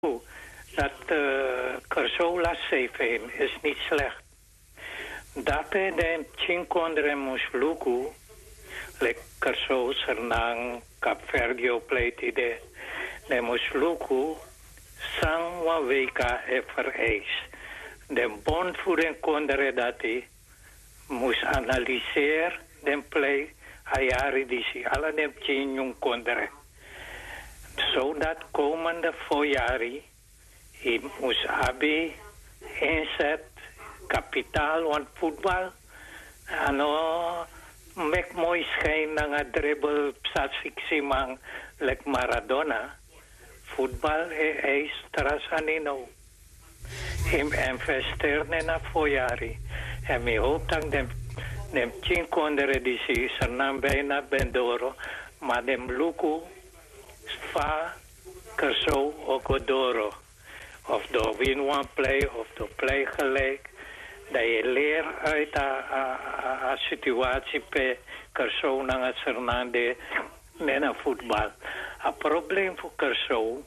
dat Carzola 7 is niet slecht. Dat de Chinkondre Musluku, like Carzo, Sernang, Capverdio pleit de Musluku, Sangwa Weka e vereist. De bond voor een kondre dat hij moest analyseren, de play, ayari disi, alle de Chinyung kondre. Zodat komende voorjari, hij moest hebben inzet, kapitaal, want voetbal, ano, mek mooi schijn na nga dribbel, psatsfixie man, like Maradona. Voetbal is trasanino. Hem investeert in een voorjari. En ik hoop dat de 10 kondere die ze naam bijna bendoro, maar de luku va kerso okodoro. Of de win one play of de play gelijk. Dat je leert uit de situatie per kerso na het Fernande in voetbal. Het probleem voor kerso.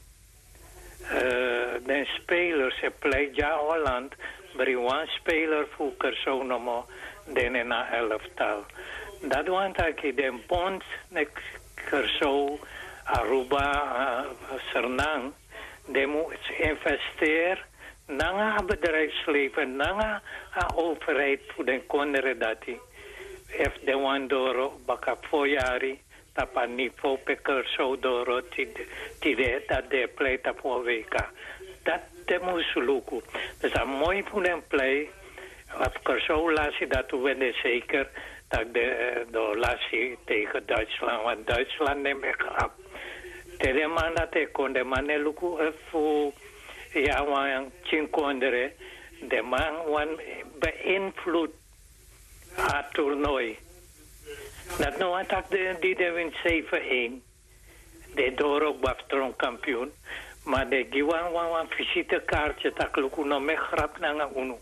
De spelers ze play ja Holland, maar een speler voor Kersonomo den in een elftal. Dat want ik de bond nek Kerso, Aruba, Sernang, de moet investeren na een bedrijfsleven, na een overheid voor de konderen dat hij heeft de wandoro baka voorjari. Tapa niveau peker zo door tide dat de pleit op een week. Dat de moest lukken. Dus een mooi voor een play. Of zo laat je dat we zeker dat de laat tegen Duitsland. Want Duitsland neemt ik op. Tegen man dat ik kon de man lukken voor ja want chinkondere. De man beïnvloedt het toernooi. Dat nu attack die win 7-1. De Doro Baftron kampioen. Maar de Giwan visitekaartje tak luku no me grap na unu.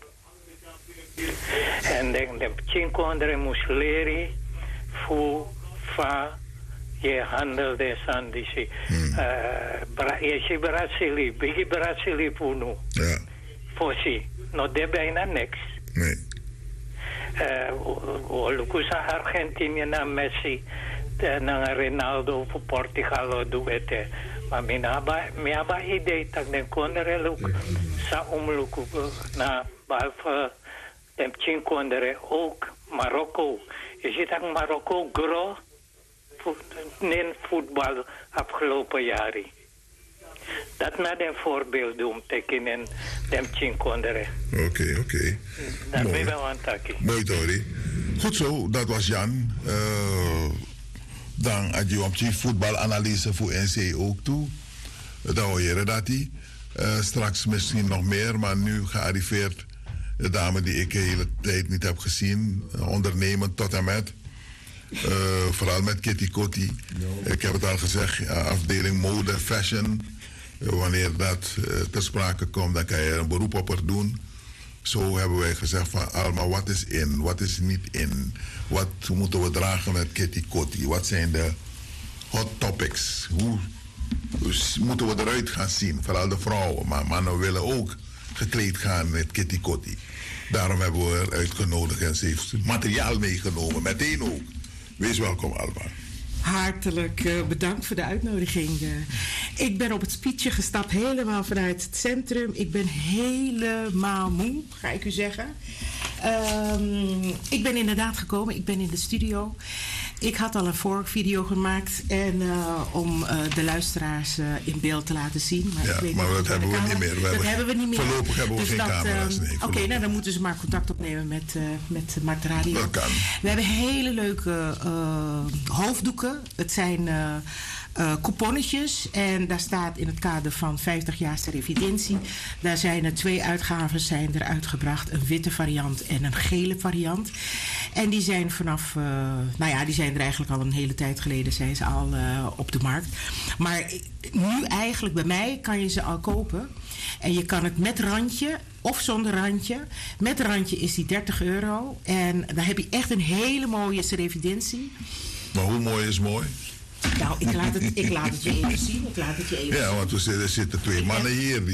En de 5 andere moest leren voor je handel de sandisi. Je Brazili, bigi Brazili punu. Ja. Fossi, no de bijna niks. Nee. Lukusa Argentinië na Messi na Ronaldo voor Portugal duete. Maar mijn idee dat de kondere luk sa luku na behalve de 10 kondere ook Marokko. Je ziet dat Marokko groot in voetbal afgelopen jaren. Dat na een voorbeeld doen tekenen de 10 kondere. Oké. Dat ben wel aan het mooi, Tori. Goed zo, dat was Jan. Dan had je op je voetbalanalyse voor NC ook toe. Dan hoor je dat hij. Straks misschien nog meer, maar nu gearriveerd de dame die ik de hele tijd niet heb gezien. Ondernemend tot en met. Vooral met Kitty Kotti. Ik heb het al gezegd, afdeling mode, fashion. Wanneer dat ter sprake komt, dan kan je een beroep op haar doen. Zo hebben wij gezegd van Alma, wat is in, wat is niet in? Wat moeten we dragen met Kitty Kotti? Wat zijn de hot topics? Hoe moeten we eruit gaan zien? Vooral de vrouwen, maar mannen willen ook gekleed gaan met Kitty Kotti. Daarom hebben we haar uitgenodigd en ze heeft materiaal meegenomen, meteen ook. Wees welkom, Alma. Hartelijk bedankt voor de uitnodiging. Ik ben op het speedje gestapt, helemaal vanuit het centrum. Ik ben helemaal moe, ga ik u zeggen. Ik ben inderdaad gekomen, ik ben in de studio. Ik had al een voorvideo gemaakt en om de luisteraars in beeld te laten zien. Maar, ja, maar dat hebben we niet meer. Dat hebben we niet meer. Voorlopig hebben we dus geen camera's. Oké, nou dan moeten ze maar contact opnemen met Markt Radio. Dat kan. We hebben hele leuke hoofddoeken. Het zijn couponnetjes en daar staat in het kader van 50 jaar revidentie. Daar zijn er 2 uitgaven zijn er uitgebracht. Een witte variant en een gele variant. En die zijn vanaf, die zijn er eigenlijk al een hele tijd geleden zijn ze al op de markt. Maar nu eigenlijk bij mij kan je ze al kopen. En je kan het met randje of zonder randje. Met randje is die €30. En dan heb je echt een hele mooie revidentie. Maar hoe mooi is mooi? Nou, ik laat het je even zien. Ik laat het je even zien. Ja, want er zitten twee mannen hier.